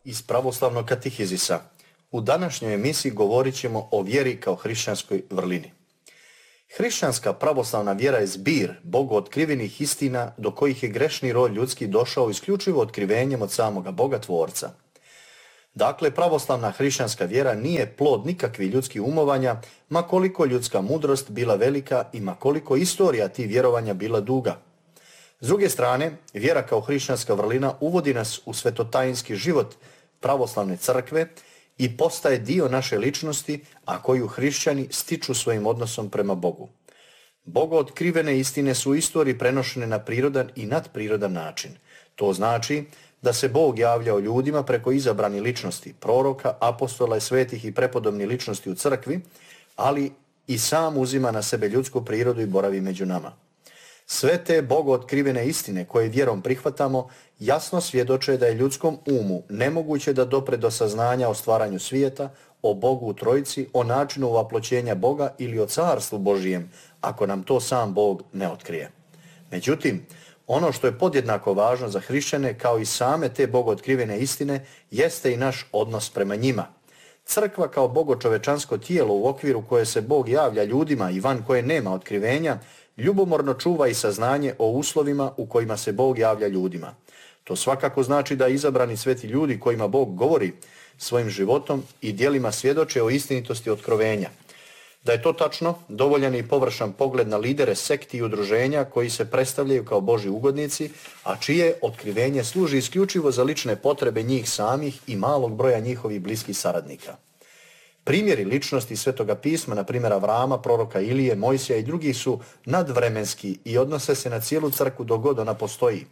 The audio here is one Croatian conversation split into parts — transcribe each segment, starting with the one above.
Iz pravoslavnog katehizisa. U današnjoj emisiji govorit ćemo o vjeri kao hrišćanskoj vrlini. Hrišćanska pravoslavna vjera je zbir Bogu otkrivenih istina do kojih je grešni rod ljudski došao isključivo otkrivenjem od samoga Boga Tvorca. Dakle, pravoslavna hrišćanska vjera nije plod nikakvih ljudskih umovanja, ma koliko ljudska mudrost bila velika i ma koliko istorija tih vjerovanja bila duga. S druge strane, vjera kao hrišćanska vrlina uvodi nas u svetotajinski život pravoslavne crkve i postaje dio naše ličnosti, a koju hrišćani stiču svojim odnosom prema Bogu. Bogu otkrivene istine su u istoriji prenošene na prirodan i nadprirodan način. To znači da se Bog javljao ljudima preko izabranih ličnosti, proroka, apostola i svetih i prepodobnih ličnosti u crkvi, ali i sam uzima na sebe ljudsku prirodu i boravi među nama. Sve te Bogu otkrivene istine koje vjerom prihvatamo jasno svjedoče da je ljudskom umu nemoguće da dopre do saznanja o stvaranju svijeta, o Bogu u Trojici, o načinu ovaploćenja Boga ili o carstvu Božijem, ako nam to sam Bog ne otkrije. Međutim, ono što je podjednako važno za hrišćane, kao i same te Bogu otkrivene istine, jeste i naš odnos prema njima. Crkva kao bogočovečansko tijelo u okviru koje se Bog javlja ljudima i van koje nema otkrivenja, ljubomorno čuva i saznanje o uslovima u kojima se Bog javlja ljudima. To svakako znači da izabrani sveti ljudi kojima Bog govori svojim životom i djelima svjedoče o istinitosti otkrovenja. Da je to tačno, dovoljan je i površan pogled na lidere sekti i udruženja koji se predstavljaju kao Božji ugodnici, a čije otkrivenje služi isključivo za lične potrebe njih samih i malog broja njihovih bliskih saradnika. Primjeri ličnosti Svetoga pisma, na primjer Avrama, proroka Ilije, Mojsija i drugih su nadvremenski i odnose se na cijelu crkvu dok god ona postoji.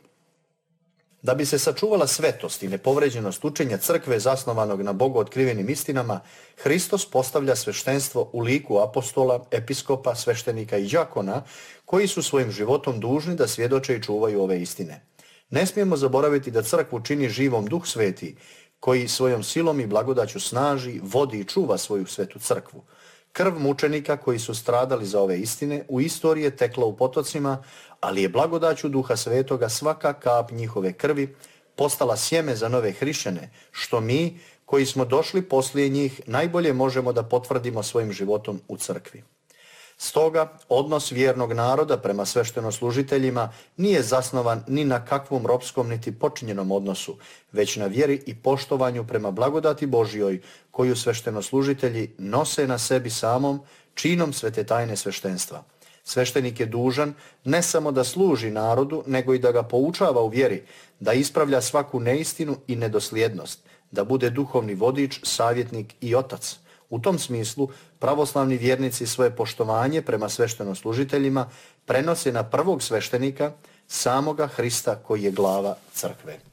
Da bi se sačuvala svetost i nepovređenost učenja crkve zasnovanog na Bogu otkrivenim istinama, Hristos postavlja sveštenstvo u liku apostola, episkopa, sveštenika i đakona, koji su svojim životom dužni da svjedoče i čuvaju ove istine. Ne smijemo zaboraviti da crkvu čini živom Duh Sveti, koji svojom silom i blagodaću snaži, vodi i čuva svoju svetu crkvu. Krv mučenika koji su stradali za ove istine u istoriji je tekla u potocima, ali je blagodaću Duha Svetoga svaka kap njihove krvi postala sjeme za nove hrišćane, što mi, koji smo došli poslije njih, najbolje možemo da potvrdimo svojim životom u crkvi. Stoga, odnos vjernog naroda prema sveštenoslužiteljima nije zasnovan ni na kakvom ropskom niti počinjenom odnosu, već na vjeri i poštovanju prema blagodati Božjoj, koju sveštenoslužitelji nose na sebi samom činom svete tajne sveštenstva. Sveštenik je dužan ne samo da služi narodu, nego i da ga poučava u vjeri, da ispravlja svaku neistinu i nedosljednost, da bude duhovni vodič, savjetnik i otac. U tom smislu, pravoslavni vjernici svoje poštovanje prema sveštenoslužiteljima prenose na prvog sveštenika, samoga Hrista koji je glava crkve.